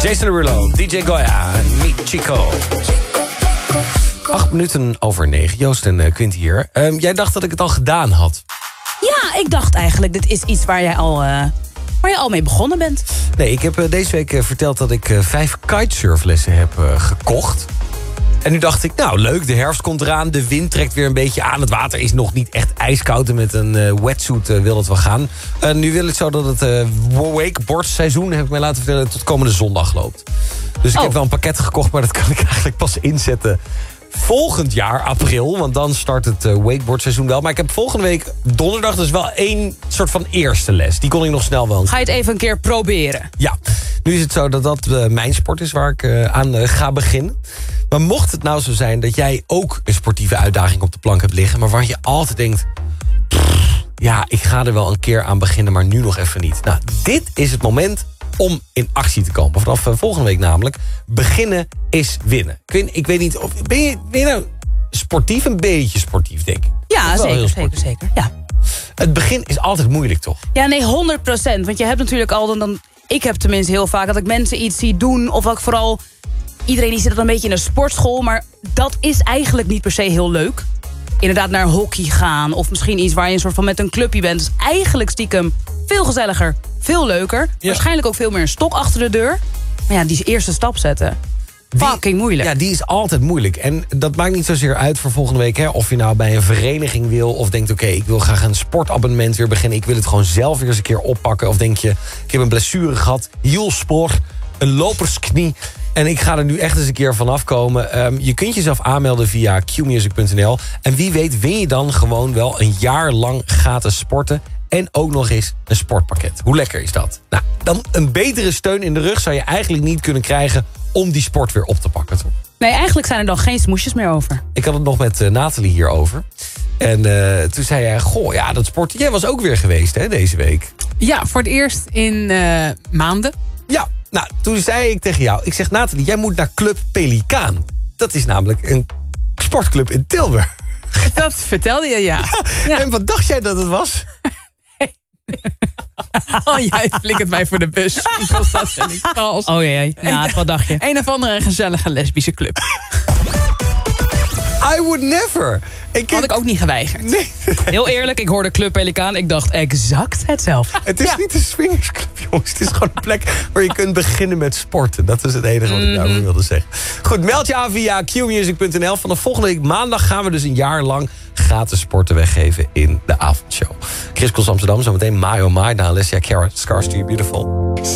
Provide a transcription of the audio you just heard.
Jason Derulo, DJ Goya en Meet Chico. 8:08. Joost en Quint hier. Jij dacht dat ik het al gedaan had. Ja, ik dacht eigenlijk, dit is iets waar je al mee begonnen bent. Nee, ik heb deze week verteld dat ik 5 kitesurflessen heb gekocht. En nu dacht ik, nou leuk, de herfst komt eraan. De wind trekt weer een beetje aan. Het water is nog niet echt ijskoud. En met een wetsuit wil het wel gaan. Nu wil het zo dat het wakeboardseizoen, heb ik mij laten vertellen, tot komende zondag loopt. Dus ik heb wel een pakket gekocht, maar dat kan ik eigenlijk pas inzetten volgend jaar, april. Want dan start het wakeboardseizoen wel. Maar ik heb volgende week donderdag dus wel 1 soort van eerste les. Die kon ik nog snel wel. Ga je het even een keer proberen? Ja, nu is het zo dat dat mijn sport is waar ik aan ga beginnen. Maar mocht het nou zo zijn dat jij ook een sportieve uitdaging op de plank hebt liggen, maar waar je altijd denkt, ja, ik ga er wel een keer aan beginnen, maar nu nog even niet. Nou, dit is het moment om in actie te komen. Vanaf volgende week namelijk. Beginnen is winnen. Ik weet niet, ben je nou sportief? Een beetje sportief, denk ik. Ja, zeker. Ja. Het begin is altijd moeilijk, toch? Ja, nee, 100%. Want je hebt natuurlijk al dan ik heb tenminste heel vaak dat ik mensen iets zie doen, of ook vooral iedereen die zit dan een beetje in een sportschool, maar dat is eigenlijk niet per se heel leuk. Inderdaad naar hockey gaan, of misschien iets waar je een soort van met een clubje bent. Dus eigenlijk stiekem veel gezelliger, veel leuker. Ja. Waarschijnlijk ook veel meer een stok achter de deur. Maar ja, die eerste stap zetten, fucking moeilijk. Ja, die is altijd moeilijk. En dat maakt niet zozeer uit voor volgende week. Hè? Of je nou bij een vereniging wil, of denkt, oké, ik wil graag een sportabonnement weer beginnen. Ik wil het gewoon zelf weer eens een keer oppakken. Of denk je, ik heb een blessure gehad, hielspoor, een lopersknie, en ik ga er nu echt eens een keer vanaf komen. Je kunt jezelf aanmelden via qmusic.nl. En wie weet win je dan gewoon wel een jaar lang gratis sporten. En ook nog eens een sportpakket. Hoe lekker is dat? Nou, dan een betere steun in de rug zou je eigenlijk niet kunnen krijgen om die sport weer op te pakken, toch? Nee, eigenlijk zijn er dan geen smoesjes meer over. Ik had het nog met Nathalie hierover. En toen zei hij, goh, ja, dat sport. Jij was ook weer geweest, hè, deze week? Ja, voor het eerst in maanden. Ja, nou, toen zei ik tegen jou, ik zeg, Nathalie, jij moet naar Club Pelikaan. Dat is namelijk een sportclub in Tilburg. Dat vertelde je, ja. Ja. En wat dacht jij dat het was? Oh, jij flikkert mij voor de bus. Ik was dat en ik vals. Oh jee, ja, wat dacht je? Een of andere gezellige lesbische club. I would never. Had ik ook niet geweigerd. Nee. Heel eerlijk, ik hoorde Club Pelikaan. Ik dacht exact hetzelfde. Het is niet een swingersclub, jongens. Het is gewoon een plek waar je kunt beginnen met sporten. Dat is het enige wat ik daarover wilde zeggen. Goed, meld je aan via qmusic.nl. Vanaf volgende week maandag gaan we dus een jaar lang gratis sporten weggeven in de avondshow. Chris Kols Amsterdam, zometeen My Oh My. Na Alessia Cara, Scars to You Beautiful.